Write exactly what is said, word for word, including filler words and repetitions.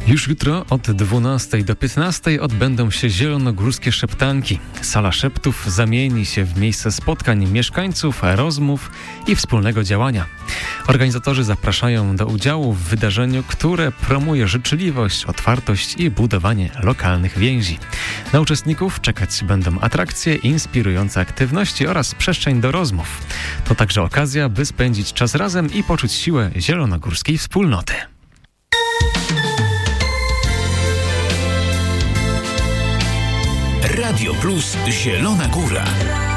Już jutro od dwunastej do piętnastej odbędą się zielonogórskie szeptanki. Sala szeptów zamieni się w miejsce spotkań mieszkańców, rozmów i wspólnego działania. Organizatorzy zapraszają do udziału w wydarzeniu, które promuje życzliwość, otwartość i budowanie lokalnych więzi. Na uczestników czekać będą atrakcje, inspirujące aktywności oraz przestrzeń do rozmów. To także okazja, by spędzić czas razem i poczuć siłę zielonogórskiej wspólnoty. Radio Plus Zielona Góra.